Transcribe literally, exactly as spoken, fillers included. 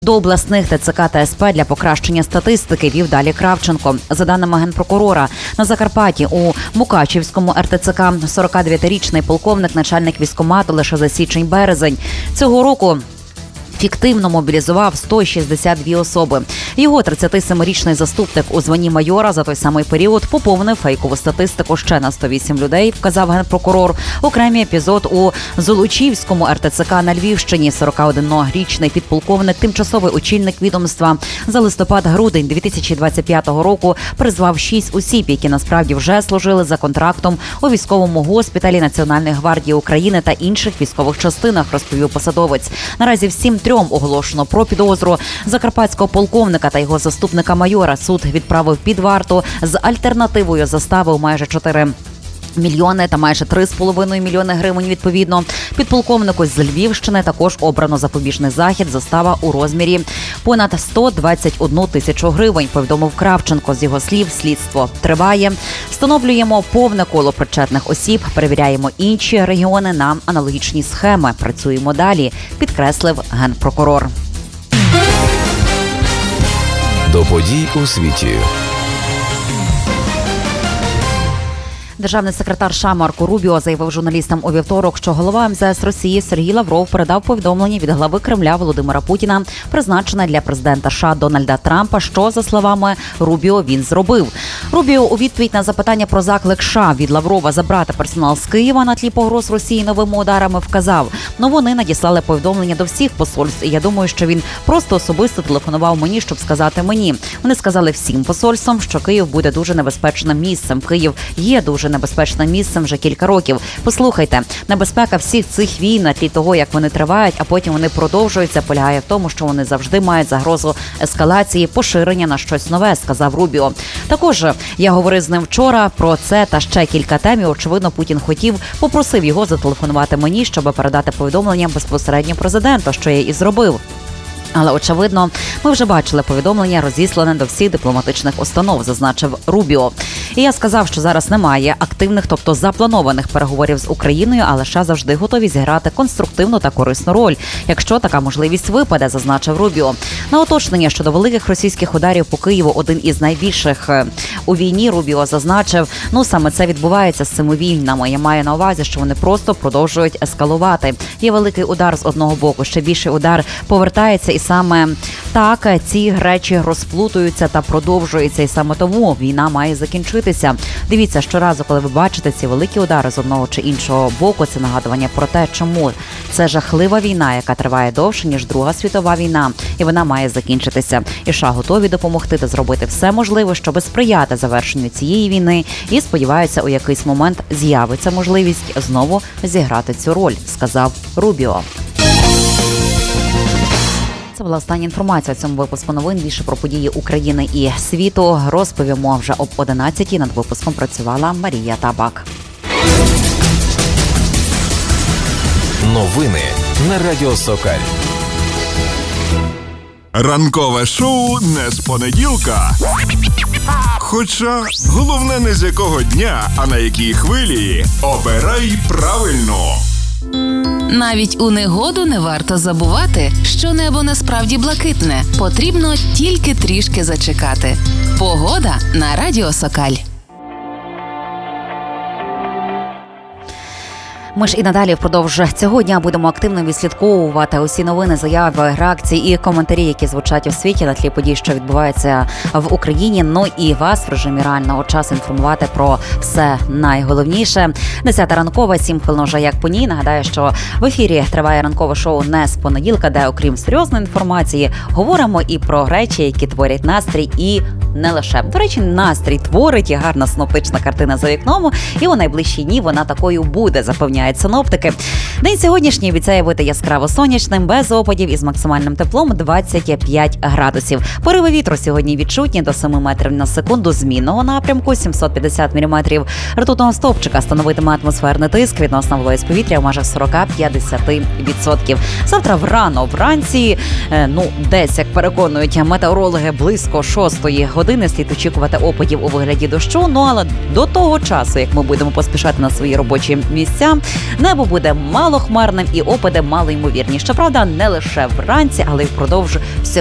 До обласних ТЦК та СП для покращення статистики, вів далі Кравченко. За даними Генпрокурора, на Закарпатті у Мукачівському ер те це ка сорокадев'ятирічний полковник, начальник військкомату лише за січень-березень цього року фіктивно мобілізував сто шістдесят дві особи. Його тридцятисемирічний заступник у званні майора за той самий період поповнив фейкову статистику ще на сто вісім людей, вказав Генпрокурор. Окремий епізод у Золочівському ер те це ка на Львівщині. сорокаоднорічний підполковник, тимчасовий очільник відомства, за листопад-грудень дві тисячі двадцять п'ятого року призвав шість осіб, які насправді вже служили за контрактом у військовому госпіталі Національної гвардії України та інших військових частинах, розповів посадовець. Наразі всім трьом оголошено про підозру. Закарпатського полковника та його заступника майора суд відправив під варту з альтернативою застави у майже чотири мільйони та майже три з половиною мільйони гривень відповідно. Підполковнику з Львівщини також обрано запобіжний захід, застава у розмірі понад сто двадцять одну тисячу гривень, повідомив Кравченко. З його слів, слідство триває. Встановлюємо повне коло причетних осіб, перевіряємо інші регіони на аналогічні схеми. Працюємо далі, підкреслив Генпрокурор. До подій у світі. Державний секретар США Марко Рубіо заявив журналістам у вівторок, що голова ем зе ес Росії Сергій Лавров передав повідомлення від глави Кремля Володимира Путіна, призначене для президента США Дональда Трампа, що, за словами Рубіо, він зробив. Рубіо у відповідь на запитання про заклик США від Лаврова забрати персонал з Києва на тлі погроз Росії новими ударами вказав: «Ну, вони надіслали повідомлення до всіх посольств, і я думаю, що він просто особисто телефонував мені, щоб сказати мені. Вони сказали всім посольствам, що Київ буде дуже небезпечним місцем. Київ є дуже небезпечним місцем вже кілька років. Послухайте, небезпека всіх цих війн на тлі того, як вони тривають, а потім вони продовжуються, полягає в тому, що вони завжди мають загрозу ескалації, поширення на щось нове», – сказав Рубіо. Також я говорив з ним вчора про це та ще кілька тем, і, очевидно, Путін хотів, попросив його зателефонувати мені, щоб передати повідомлення безпосередньо президенту, що я і зробив. Але, очевидно, ми вже бачили повідомлення, розіслане до всіх дипломатичних установ, зазначив Рубіо. І я сказав, що зараз немає активних, тобто запланованих переговорів з Україною, але США завжди готові зіграти конструктивну та корисну роль, якщо така можливість випаде, зазначив Рубіо. На уточнення щодо великих російських ударів по Києву, один із найбільших у війні, Рубіо зазначив, ну саме це відбувається з цими війнами. Я маю на увазі, що вони просто продовжують ескалувати. Є великий удар з одного боку, ще більший удар повертається, і саме так ці речі розплутуються та продовжуються, і саме тому війна має закінчитися. Дивіться, щоразу, коли ви бачите ці великі удари з одного чи іншого боку, це нагадування про те, чому це жахлива війна, яка триває довше, ніж Друга світова війна, і вона має закінчитися. І США готові допомогти та зробити все можливе, щоб сприяти завершенню цієї війни, і сподіваються, у якийсь момент з'явиться можливість знову зіграти цю роль, сказав Рубіо. Це була остання інформація у цьому випуску новин. Більше про події України і світу розповімо вже об одинадцятій. Над випуском працювала Марія Табак. Новини на Радіо Сокаль. Ранкове шоу не з понеділка. Хоча головне не з якого дня, а на якій хвилі. Обирай правильно. Навіть у негоду не варто забувати, що небо насправді блакитне. Потрібно тільки трішки зачекати. Погода на Радіо Сокаль. Ми ж і надалі впродовж цього дня будемо активно відслідковувати усі новини, заяви, реакції і коментарі, які звучать у світі на тлі подій, що відбуваються в Україні. Ну і вас в режимі реального часу інформувати про все найголовніше. Десята ранкова, сім хвилин вже як по ній. Нагадаю, що в ефірі триває ранкове шоу не з понеділка, де, окрім серйозної інформації, говоримо і про речі, які творять настрій, і не лише. До речі, настрій творить, і гарна синоптична картина за вікном, і у найближчі дні вона такою буде, запевняють синоптики. День сьогоднішній обіцяє бути яскраво сонячним, без опадів і з максимальним теплом двадцять п'ять градусів. Пориви вітру сьогодні відчутні до семи метрів на секунду змінного напрямку, сімсот п'ятдесят міліметрів ртутного стовпчика становитиме атмосферний тиск, відносно вологість повітря в межах сорок-п'ятдесят відсотків. Завтра врано вранці, ну, десь, як переконують метеорологи, близько шостої години слід очікувати опадів у вигляді дощу, ну, але до того часу, як ми будемо поспішати на свої робочі місця, Небо буде малохмарним і опади малоймовірні. Щоправда, не лише вранці, але й впродовж всього